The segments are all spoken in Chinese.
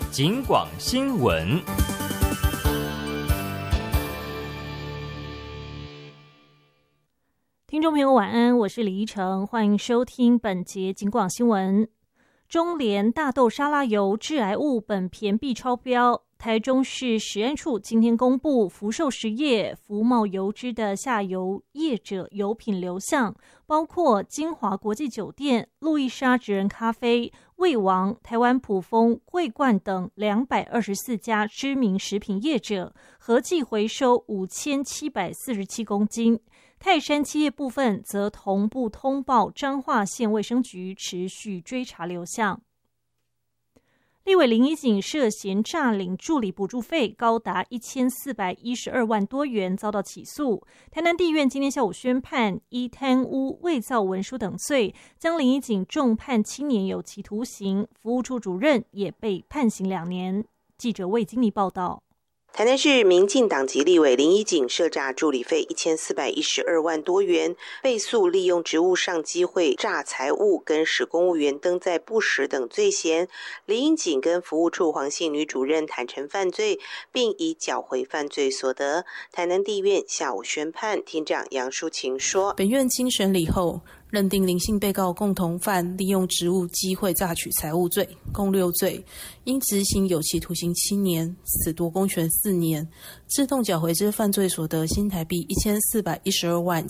警广新闻。 听众朋友晚安，我是李依晨，欢迎收听本节警广新闻。中联大豆沙拉油致癌物苯醃铋超标，台中市食安处今天公布福寿实业福茂油脂的下游业者油品流向，包括金华国际酒店、路易莎职人咖啡、味王、台湾普丰、桂冠等224家知名食品业者，合计回收5747公斤。泰山企业部分则同步通报彰化县卫生局，持续追查流向。立委林怡景涉嫌诈领助理补助费高达1412万多元，遭到起诉。台南地院今天下午宣判，依贪污、伪造文书等罪，将林怡景重判7年有期徒刑，服务处主任也被判刑2年。记者魏金妮报道。 台南市民进党籍立委林怡景涉诈助理费1412万多元，被诉利用职务上机会诈财物跟使公务员登载不实等罪嫌。林怡景跟服务处黄姓女主任坦承犯罪，并已缴回犯罪所得。台南地院下午宣判，庭长杨淑琴说， 本院经审理后认定林姓被告共同犯利用职务机会诈取财物罪，共6罪，应执行有期徒刑7年，褫夺公权4年，自动缴回之犯罪所得新台币1412万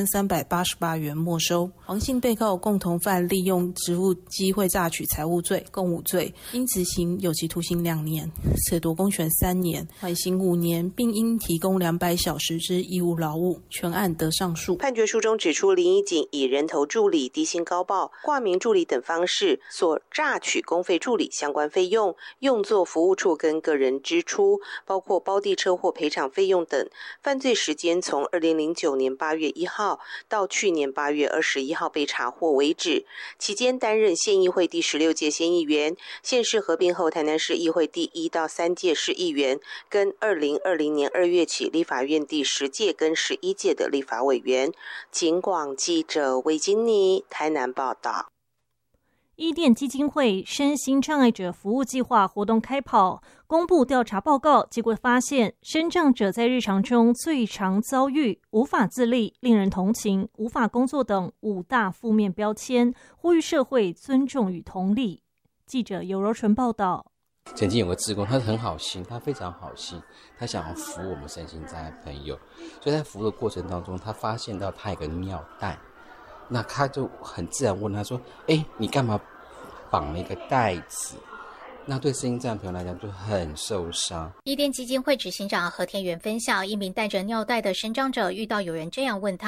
7388元没收。黄姓被告共同犯利用职务机会诈取财物罪，共5罪，应执行有期徒刑2年，褫夺公权3年，缓刑5年，并应提供200小时之义务劳务，全案得上诉。 判决书中指出，林怡景以人头助理、低薪高报、挂名助理等方式所诈取公费助理相关费用，用作服务处跟个人支出，包括包地车祸赔偿费用等。犯罪时间从2009年8月1号到去年8月21号被查获为止，期间担任县议会第16届县议员，县市合并后台南市议会第1到3届市议员，跟2020年2月起立法院第10届跟11届的立法委员。警广记者魏金妮台南报道。 伊甸基金会身心障碍者服务计划活动开跑，公布调查报告，结果发现身障者在日常中最常遭遇无法自立、令人同情、无法工作等5大负面标签，呼吁社会尊重与同理。记者尤柔纯报道。 曾经有个志工，他很好心，他非常好心，他想要服务我们身心障碍朋友，所以在服务的过程当中，他发现到他有个尿袋，那他就很自然问他说：“你干嘛绑了一个袋子？”那对身心障碍朋友来讲就很受伤。 伊甸基金会执行长何天元分享，一名带着尿袋的身障者遇到有人这样问他，